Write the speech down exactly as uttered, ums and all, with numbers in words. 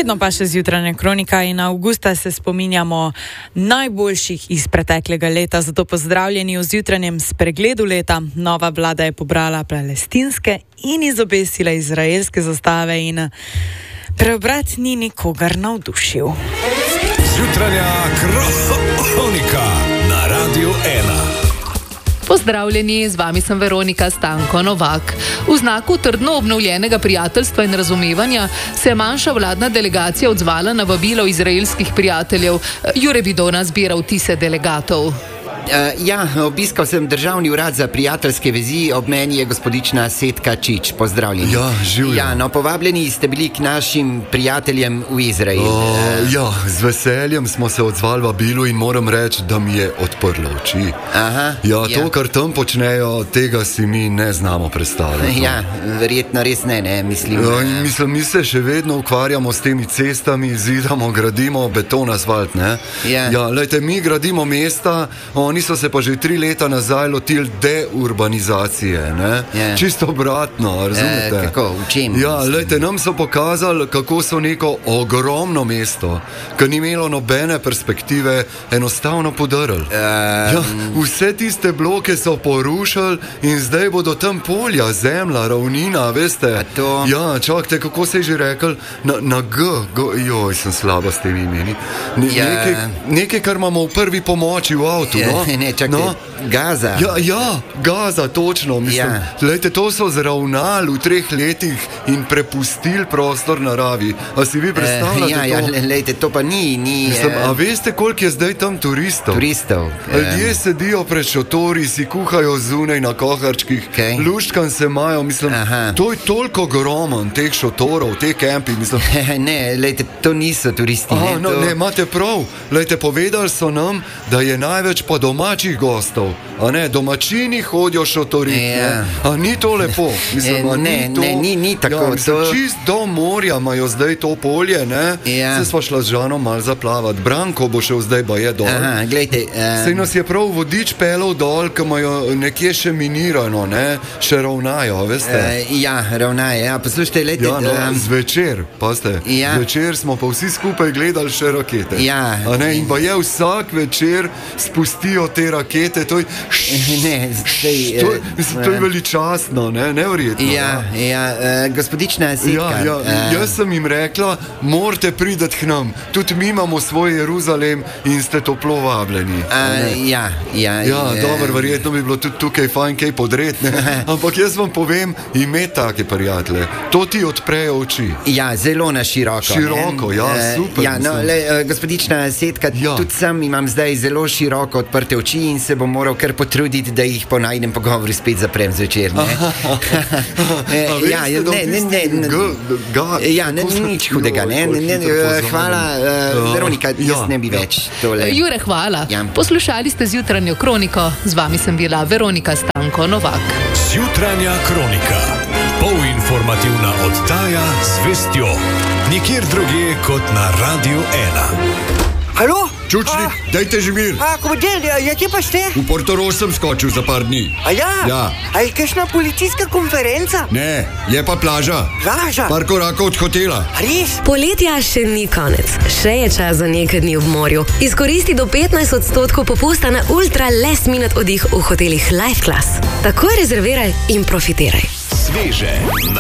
Vedno pa še zjutranja kronika in avgusta se spominjamo najboljših iz preteklega leta, zato pozdravljeni v zjutranjem spregledu leta. Nova vlada je pobrala palestinske in izobesila izraelske zastave in preobrat ni nikogar navdušil. Zjutranja kronika na Radiu ena. Pozdravljeni, z vami sem Veronika Stanko Novak. V znaku trdno obnovljenega prijateljstva in razumevanja se je manjša vladna delegacija odzvala na vabilo izraelskih prijateljev. Jure Vidona zbira vtise delegatov. Uh, ja, obiskal sem Državni urad za prijateljske vezi, ob meni je gospodična Setka Čič. Pozdravljeni. Ja, življenje. Ja, no, povabljeni ste bili k našim prijateljem v Izrael. Uh, ja, z veseljem smo se odzvali vabilu in moram reči, da mi je odprlo oči. Aha, ja, to, ja. kar tam počnejo, tega si mi ne znamo predstavljati. Ja, verjetno res ne, ne, mislim. Ja, mislim, mi se še vedno ukvarjamo s temi cestami, zidamo, gradimo beton, asfalt, ne? Ja. Ja, lejte, mi gradimo mesta, oni so se pa že tri leta nazaj lotili deurbanizacije, ne? Ja. Čisto obratno, razumete? E, kako, v čem? Ja, lejte, nam so pokazali, kako so neko ogromno mesto, ki ni imelo nobene perspektive, enostavno podrli. Um... Ja, vse tiste bloke so porušili in zdaj bodo tam polja, zemlja, ravnina, veste? To... Ja, čakajte, kako se je že rekel? Na, na G, G, joj, sem slaba s temi imeni. Ne, ja. nekaj, nekaj, kar imamo v prvi pomoči v avtu, ja, no? Ne, čakaj, no? Gaza. Ja, ja, Gaza, točno, mislim. Ja. Lejte, to so zravnali v treh letih in prepustili prostor naravi. A si vi predstavljate uh, ja, to? Ja, lejte, to pa ni, ni... Mislim, uh... a veste, koliko je zdaj tam turistov? Turistov. Ljudje uh... sedijo pred šotori, si kuhajo zunaj na koharčkih, okay. luščkan se imajo, mislim, Aha. to je toliko gromen, teh šotorov, teh kempi, mislim. Ne, lejte, to niso turisti. Aha, ne, no, to... ne, imate prav. Lejte, povedali so nam, da je največ pa domačih gostov, a ne, domačini hodijo šotoriti, ja. A ni to lepo? Mislim, a ne, ni to... ne, ni, ni tako. Ja, mislim, to... čist do morja imajo zdaj to polje, ne? Ja. Se sva šla z Žanom malo zaplavati. Branko bo šel zdaj baje dol. Aha, glejte... Um... Sej nas je prav vodič pelal dol, ki imajo nekje še minirano, ne? Še ravnajo, veste? Uh, ja, ravnajo, ja, poslušajte, lejte... Ja, no, um... zvečer, pazite, ja. zvečer smo pa vsi skupaj gledali še rakete. Ja. A ne, in pa je vsak večer spustijo te rakete, to je... Ne, zdaj... To, mislim, to je veličastno, ne, neverjetno. Ja, ja, uh, gospodična Setka. Ja, ja, uh... jaz sem jim rekla, morate priti k nam, tudi mi imamo svoj Jeruzalem in ste toplo vabljeni. Uh, ja, ja. Ja, uh... dobro, verjetno bi bilo tudi tukaj fajn kaj podreti, ampak jaz vam povem, ime take prijatelje, to ti odprejo oči. Ja, zelo na široko. Široko, ne? Ja, super. Ja, no, le, uh, gospodična Setka, ja. Tudi sam imam zdaj zelo široko odprte oči in se bom moral kar potruditi, da jih po najnem pogovoru spet zaprem zvečer, ne? Ja, ne, ne, ne, ne. Ja, ne, nič hudega, ne, ne, ne, hvala, uh, Veronika, jaz ne bi več tole. Jure, hvala. Ja. Poslušali ste zjutranjo kroniko, z vami sem bila Veronika Stanko Novak. Zjutranja kronika, polinformativna oddaja z vestjo, nikjer drugje kot na Radiu ena. Halo? Čučnik, a, dajte že mir. A, komadel, ja, kje pa ste? V Portorož sem skočil za par dni. A ja? Ja. A je kakšna policijska konferenca? Ne, je pa plaža. Plaža? Par korakov od hotela. A res? Poletja še ni konec. Še je čas za nekaj dni v morju. Izkoristi do petnajst odstotkov popusta na ultra last minute oddih v hotelih Life Class. Takoj rezerviraj in profitiraj. Sveže na